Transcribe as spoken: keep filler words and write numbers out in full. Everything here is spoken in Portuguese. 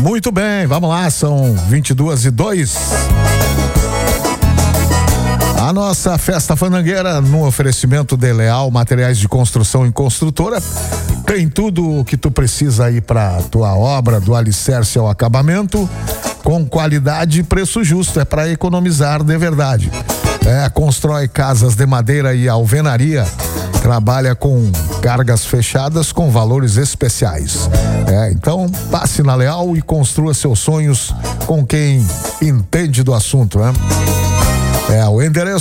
Muito bem, vamos lá, são vinte e duas e dois. A nossa festa fandangueira no oferecimento de Leal Materiais de Construção e Construtora tem tudo o que tu precisa aí para tua obra, do alicerce ao acabamento, com qualidade e preço justo, é para economizar de verdade. É, constrói casas de madeira e alvenaria, trabalha com cargas fechadas com valores especiais. É, então passe na Leal e construa seus sonhos com quem entende do assunto, né? É, o endereço